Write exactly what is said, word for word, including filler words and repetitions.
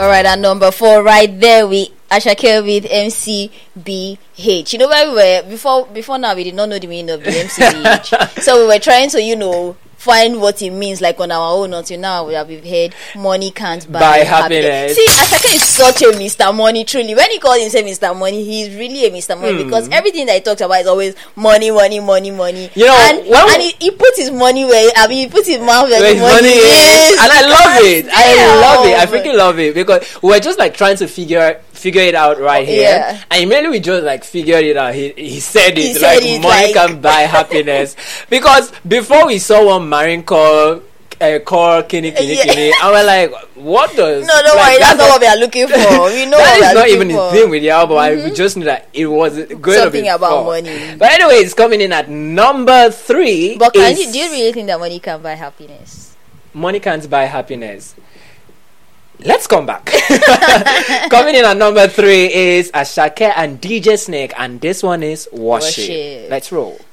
All right, and number four, right there, we Ashake with M C B H. You know, where we were before. Before now, we did not know the meaning of the M C B H, so we were trying to, you know, find what it means, like on our own. Until now, we have heard money can't buy, buy happiness. happiness. See, Ashake is such a Mister Money. Truly, when he calls himself Mister Money, he's really a Mister Money, mm. because everything that he talks about is always money, money, money, money. You know, and, and he, he puts his money where I mean, he puts his mouth where, where his money, money is. is, and I love it. Damn. I love it. I freaking love it, because we were just like trying to figure figure it out right here, yeah. and immediately we just like figured it out. He he said it he like said it, money like... can buy happiness, because before we saw one marine call. Uh, call Kini Kini yeah. Kini, and we're like, what does? No, don't like, worry, that's not what we are looking for. We know that what is we are not even for. the thing with the album. Mm-hmm. I we just knew that it was going something to be about fun. money. But anyway, it's coming in at number three. But can is you, do you really think that money can buy happiness? Money can't buy happiness. Let's come back. Coming in at number three is Ashake and D J Snake, and this one is Worship. Worship. Let's roll.